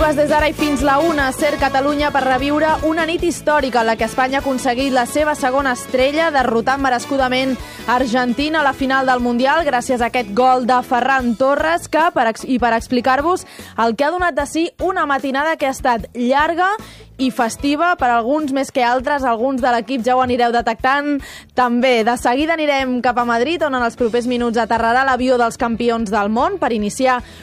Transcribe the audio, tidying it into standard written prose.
jugues des d'ara i fins la 1 a Ser Catalunya per reviure una nit històrica en la que Espanya ha aconseguit la seva segona estrella, derrotant merescudament Argentina a la final del Mundial gràcies a aquest gol de Ferran Torres que, per explicar-vos el que ha donat de si una matinada que ha estat llarga i festiva, per alguns més que altres, alguns de l'equip ja ho anireu detectant també. De seguida anirem cap a Madrid, on en els propers minuts aterrarà l'avió dels campions del món per iniciar